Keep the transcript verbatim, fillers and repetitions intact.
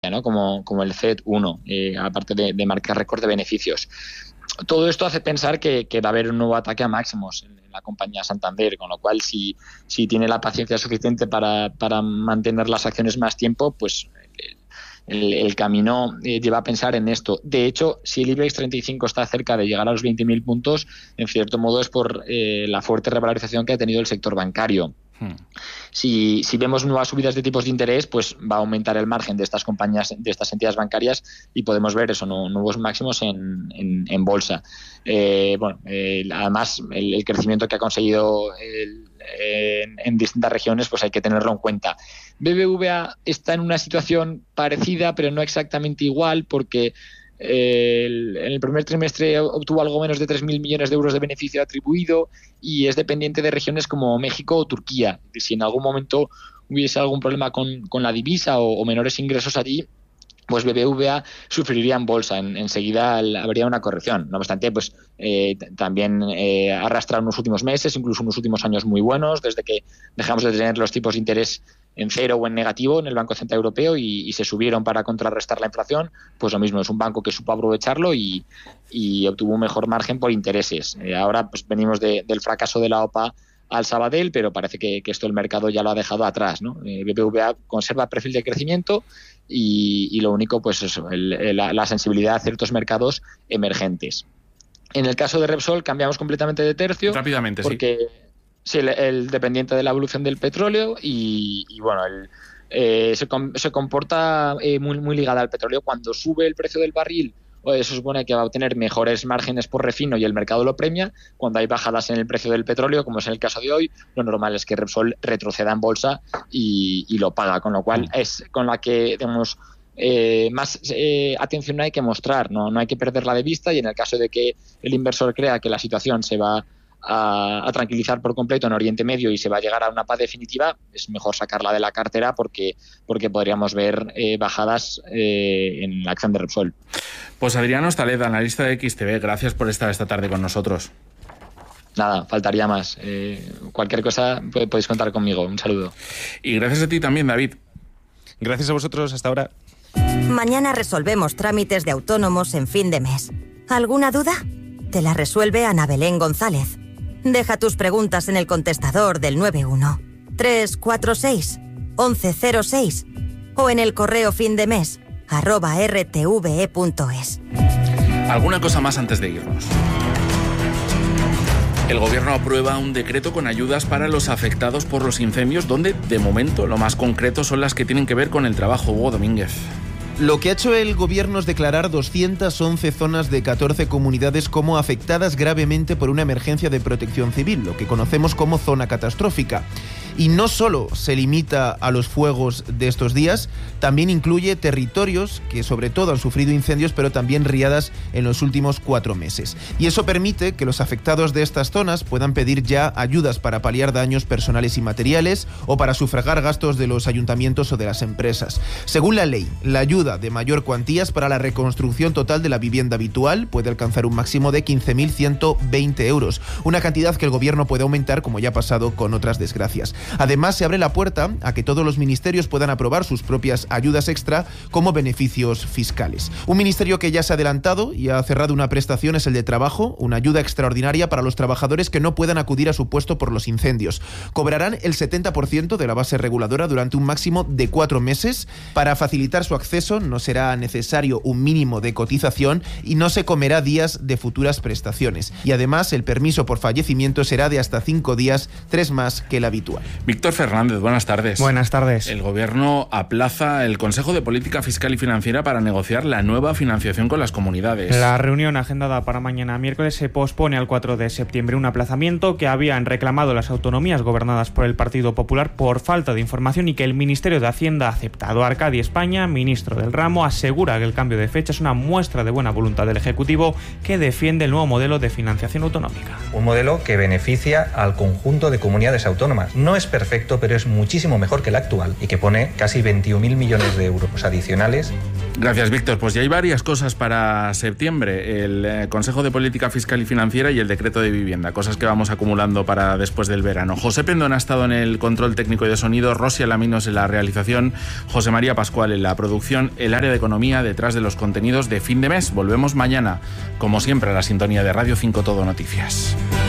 ¿no? como, como el C E T uno, eh, aparte de, de marcar récord de beneficios. Todo esto hace pensar que, que va a haber un nuevo ataque a máximos en, en la compañía Santander, con lo cual si, si tiene la paciencia suficiente para, para mantener las acciones más tiempo, pues el, el camino eh, lleva a pensar en esto. De hecho, si el IBEX treinta y cinco está cerca de llegar a los veinte mil puntos, en cierto modo es por eh, la fuerte revalorización que ha tenido el sector bancario. Hmm. Si, si vemos nuevas subidas de tipos de interés, pues va a aumentar el margen de estas compañías, de estas entidades bancarias, y podemos ver eso, ¿no? Nuevos máximos en, en, en bolsa. Eh, bueno, eh, además el, el crecimiento que ha conseguido el, en, en distintas regiones, pues hay que tenerlo en cuenta. B B V A está en una situación parecida, pero no exactamente igual, porque El, en el primer trimestre obtuvo algo menos de tres mil millones de euros de beneficio atribuido y es dependiente de regiones como México o Turquía. Si en algún momento hubiese algún problema con, con la divisa o, o menores ingresos allí, pues B B V A sufriría en bolsa. En, enseguida habría una corrección. No obstante, pues eh, también eh, ha arrastrado unos últimos meses, incluso unos últimos años muy buenos, desde que dejamos de tener los tipos de interés en cero o en negativo en el Banco Central Europeo y, y se subieron para contrarrestar la inflación. Pues lo mismo, es un banco que supo aprovecharlo y, y obtuvo un mejor margen por intereses. Eh, ahora pues venimos de, del fracaso de la O P A al Sabadell, pero parece que, que esto el mercado ya lo ha dejado atrás, ¿no? Eh, B B V A conserva perfil de crecimiento y, y lo único, pues eso, el, el, la, la sensibilidad a ciertos mercados emergentes. En el caso de Repsol cambiamos completamente de tercio. Rápidamente, porque, sí. Sí, el, el dependiente de la evolución del petróleo y, y bueno, el, eh, se, com, se comporta eh, muy, muy ligada al petróleo. Cuando sube el precio del barril, pues se supone que va a obtener mejores márgenes por refino y el mercado lo premia. Cuando hay bajadas en el precio del petróleo, como es en el caso de hoy, lo normal es que Repsol retroceda en bolsa y, y lo paga, con lo cual es con la que, digamos, eh, más eh, atención hay que mostrar, ¿no? No hay que perderla de vista, y en el caso de que el inversor crea que la situación se va A, a tranquilizar por completo en Oriente Medio y se va a llegar a una paz definitiva, es mejor sacarla de la cartera porque, porque podríamos ver eh, bajadas eh, en la acción de Repsol. Pues Adrián Ostaleda, analista de X T B, gracias por estar esta tarde con nosotros. Nada, faltaría más. Eh, cualquier cosa podéis contar conmigo. Un saludo. Y gracias a ti también, David. Gracias a vosotros, hasta ahora. Mañana resolvemos trámites de autónomos en fin de mes. ¿Alguna duda? Te la resuelve Ana Belén González. Deja tus preguntas en el contestador del nueve uno tres cuatro seis once cero seis o en el correo fin de mes arroba r t v e punto es. ¿Alguna cosa más antes de irnos? El Gobierno aprueba un decreto con ayudas para los afectados por los incendios, donde, de momento, lo más concreto son las que tienen que ver con el trabajo. Hugo Domínguez. Lo que ha hecho el Gobierno es declarar doscientas once zonas de catorce comunidades como afectadas gravemente por una emergencia de protección civil, lo que conocemos como zona catastrófica. Y no solo se limita a los fuegos de estos días, también incluye territorios que sobre todo han sufrido incendios, pero también riadas en los últimos cuatro meses. Y eso permite que los afectados de estas zonas puedan pedir ya ayudas para paliar daños personales y materiales o para sufragar gastos de los ayuntamientos o de las empresas. Según la ley, la ayuda de mayor cuantía es para la reconstrucción total de la vivienda habitual, puede alcanzar un máximo de quince mil ciento veinte euros, una cantidad que el Gobierno puede aumentar, como ya ha pasado con otras desgracias. Además, se abre la puerta a que todos los ministerios puedan aprobar sus propias ayudas extra como beneficios fiscales. Un ministerio que ya se ha adelantado y ha cerrado una prestación es el de trabajo, una ayuda extraordinaria para los trabajadores que no puedan acudir a su puesto por los incendios. Cobrarán el setenta por ciento de la base reguladora durante un máximo de cuatro meses. Para facilitar su acceso no será necesario un mínimo de cotización y no se comerá días de futuras prestaciones. Y además, el permiso por fallecimiento será de hasta cinco días, tres más que el habitual. Víctor Fernández, buenas tardes. Buenas tardes. El Gobierno aplaza el Consejo de Política Fiscal y Financiera para negociar la nueva financiación con las comunidades. La reunión agendada para mañana miércoles se pospone al cuatro de septiembre, un aplazamiento que habían reclamado las autonomías gobernadas por el Partido Popular por falta de información y que el Ministerio de Hacienda ha aceptado. Arcadi España, ministro del ramo, asegura que el cambio de fecha es una muestra de buena voluntad del Ejecutivo, que defiende el nuevo modelo de financiación autonómica. Un modelo que beneficia al conjunto de comunidades autónomas. No es perfecto, pero es muchísimo mejor que el actual y que pone casi veintiún mil millones de euros adicionales Gracias, Víctor. Pues ya hay varias cosas para septiembre. El eh, Consejo de Política Fiscal y Financiera y el Decreto de Vivienda. Cosas que vamos acumulando para después del verano. José Pendón ha estado en el control técnico y de sonido, Rosy Alaminos en la realización, José María Pascual en la producción, el área de economía detrás de los contenidos de fin de mes. Volvemos mañana, como siempre, a la sintonía de Radio cinco Todo Noticias.